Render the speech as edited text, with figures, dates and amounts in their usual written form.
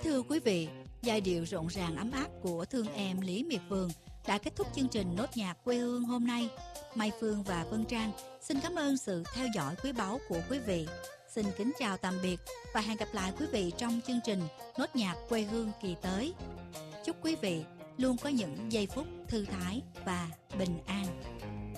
thưa quý vị, giai điệu rộn ràng ấm áp của thương em Lý Miệt Vườn đã kết thúc chương trình Nốt nhạc quê hương hôm nay. Mai Phương và Vân Trang xin cảm ơn sự theo dõi quý báu của quý vị. Xin kính chào tạm biệt và hẹn gặp lại quý vị trong chương trình Nốt nhạc quê hương kỳ tới. Chúc quý vị luôn có những giây phút thư thái và bình an.